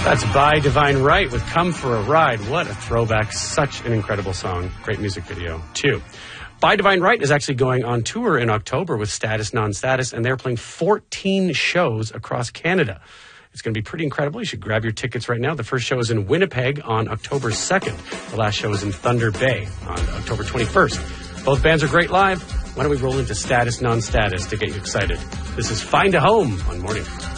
That's By Divine Right with Come for a Ride. What a throwback. Such an incredible song. Great music video, too. By Divine Right is actually going on tour in October with Status Non-Status, and they're playing 14 shows across Canada. It's going to be pretty incredible. You should grab your tickets right now. The first show is in Winnipeg on October 2nd. The last show is in Thunder Bay on October 21st. Both bands are great live. Why don't we roll into Status Non-Status to get you excited? This is Find a Home on Morning.